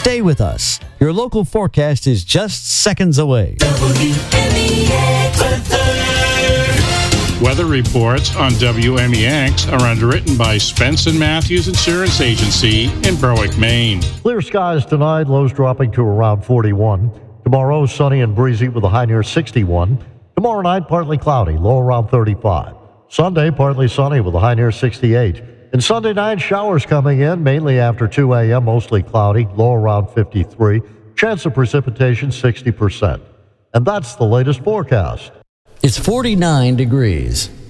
Stay with us. Your local forecast is just seconds away. Weather reports on WMEX are underwritten by Spence & Matthews Insurance Agency in Berwick, Maine. Clear skies tonight, lows dropping to around 41. Tomorrow, sunny and breezy with a high near 61. Tomorrow night, partly cloudy, low around 35. Sunday, partly sunny with a high near 68. And Sunday night, showers coming in, mainly after 2 a.m., mostly cloudy, low around 53. Chance of precipitation, 60%. And that's the latest forecast. It's 49 degrees.